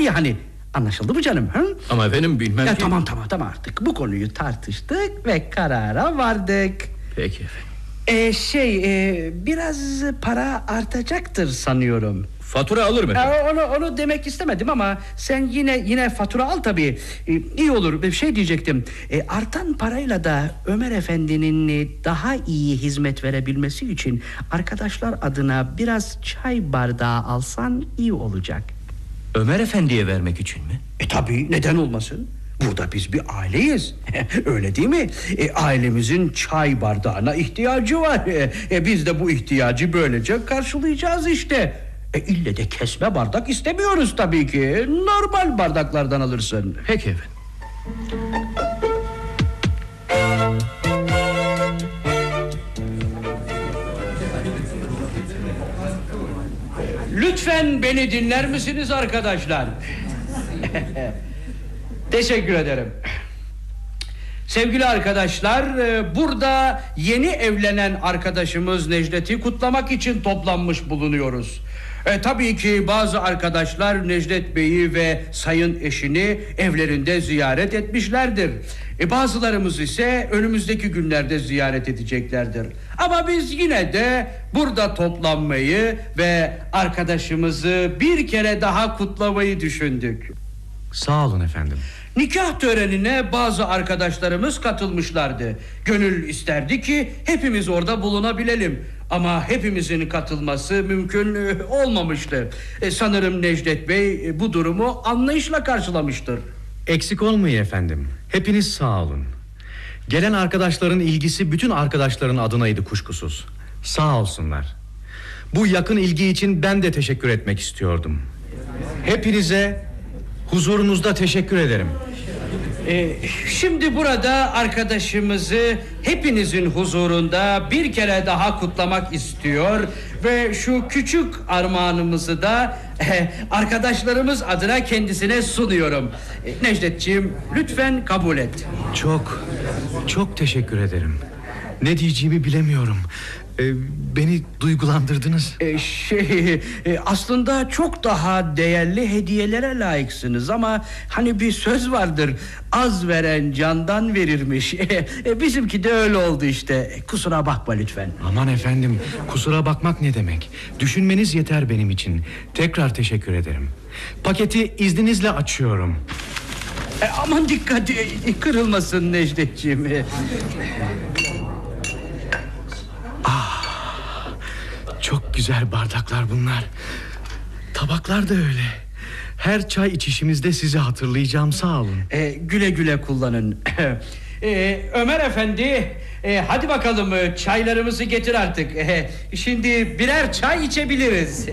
ya hani. Anlaşıldı mı canım? Hı? Ama efendim bilmem ya ki... Tamam artık bu konuyu tartıştık ve karara vardık. Peki efendim. Biraz para artacaktır sanıyorum. Fatura alır mı? Onu demek istemedim ama sen yine fatura al tabii. İyi olur. Bir şey diyecektim. Artan parayla da Ömer Efendi'nin daha iyi hizmet verebilmesi için arkadaşlar adına biraz çay bardağı alsan iyi olacak. Ömer Efendi'ye vermek için mi? Tabii, neden olmasın? Burada biz bir aileyiz. Öyle değil mi? Ailemizin çay bardağına ihtiyacı var. Biz de bu ihtiyacı böylece karşılayacağız işte. İlle de kesme bardak istemiyoruz tabii ki. Normal bardaklardan alırsın. Peki efendim. Lütfen beni dinler misiniz arkadaşlar? Teşekkür ederim. Sevgili arkadaşlar, burada yeni evlenen arkadaşımız Necdet'i kutlamak için toplanmış bulunuyoruz. Tabii ki bazı arkadaşlar Necdet Bey'i ve sayın eşini evlerinde ziyaret etmişlerdir. Bazılarımız ise önümüzdeki günlerde ziyaret edeceklerdir. Ama biz yine de burada toplanmayı ve arkadaşımızı bir kere daha kutlamayı düşündük. Sağ olun efendim. Nikah törenine bazı arkadaşlarımız katılmışlardı. Gönül isterdi ki hepimiz orada bulunabilelim. Ama hepimizin katılması mümkün olmamıştı. Sanırım Necdet Bey bu durumu anlayışla karşılamıştır. Eksik olmayın efendim. Hepiniz sağ olun. Gelen arkadaşların ilgisi bütün arkadaşların adınaydı kuşkusuz. Sağ olsunlar. Bu yakın ilgi için ben de teşekkür etmek istiyordum. Hepinize huzurunuzda teşekkür ederim. Şimdi burada arkadaşımızı hepinizin huzurunda bir kere daha kutlamak istiyor ve şu küçük armağanımızı da arkadaşlarımız adına kendisine sunuyorum. Necdetciğim, lütfen kabul et. Çok teşekkür ederim. Ne diyeceğimi bilemiyorum. Beni duygulandırdınız. Aslında çok daha değerli hediyelere layıksınız ama hani bir söz vardır, az veren candan verirmiş. Bizimki de öyle oldu işte. Kusura bakma lütfen. Aman efendim, kusura bakmak ne demek? Düşünmeniz yeter benim için. Tekrar teşekkür ederim. Paketi izninizle açıyorum. Aman dikkat, kırılmasın Necdetciğim. Çok güzel bardaklar bunlar. Tabaklar da öyle. Her çay içişimizde sizi hatırlayacağım, sağ olun. Güle güle kullanın. Ömer Efendi, hadi bakalım çaylarımızı getir artık. Şimdi birer çay içebiliriz.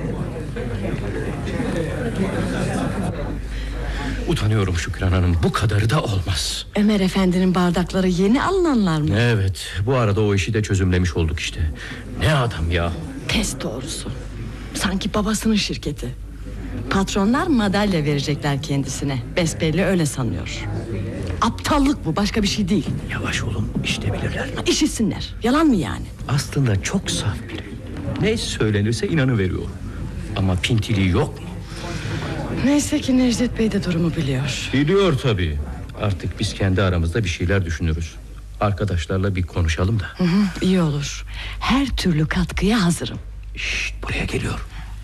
Utanıyorum Şükran Hanım, bu kadarı da olmaz. Ömer Efendi'nin bardakları yeni alınanlar mı? Evet, bu arada o işi de çözümlemiş olduk işte. Ne adam ya. Pes doğrusu. Sanki babasının şirketi. Patronlar madalya verecekler kendisine. Besbelli öyle sanıyor. Aptallık bu, başka bir şey değil. Yavaş olun, işte bilirler. İşitsinler, yalan mı yani? Aslında çok saf biri. Ne söylenirse inanıveriyor. Ama pintiliği yok mu? Neyse ki Necdet Bey de durumu biliyor. Biliyor tabii. Artık biz kendi aramızda bir şeyler düşünürüz. Arkadaşlarla bir konuşalım da. İyi olur. Her türlü katkıya hazırım. Şşt, buraya geliyor.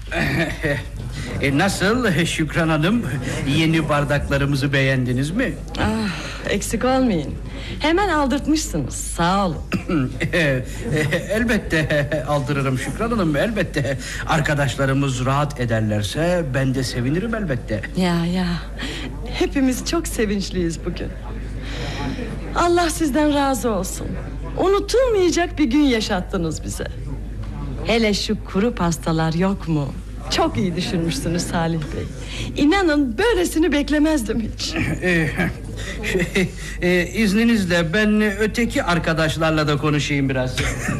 Nasıl Şükran Hanım? Yeni bardaklarımızı beğendiniz mi? Eksik olmayın. Hemen aldırtmışsınız, sağ olun. Elbette aldırırım Şükran Hanım, elbette. Arkadaşlarımız rahat ederlerse ben de sevinirim elbette. Ya hepimiz çok sevinçliyiz bugün. Allah sizden razı olsun. Unutulmayacak bir gün yaşattınız bize. Hele şu kuru pastalar yok mu? Çok iyi düşünmüşsünüz Salih Bey. İnanın böylesini beklemezdim hiç. İzninizle ben öteki arkadaşlarla da konuşayım biraz.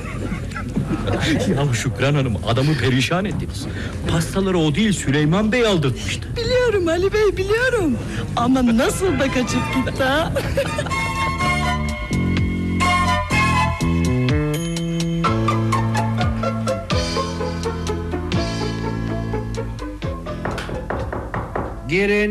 Ya Şükran Hanım, adamı perişan ettiniz. Pastaları o değil, Süleyman Bey aldırtmıştı. Biliyorum Ali Bey, biliyorum. Ama nasıl da kaçıp gitti ha? Girin.